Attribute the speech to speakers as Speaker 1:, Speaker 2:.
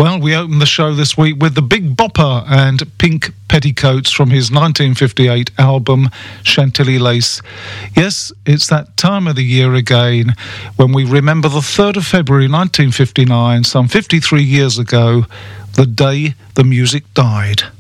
Speaker 1: Well, we opened the show this week with the Big Bopper and Pink Petticoats from his 1958 album Chantilly Lace. Yes, it's that time of the year again when we remember the 3rd of February 1959, some 53 years ago, the day the music died.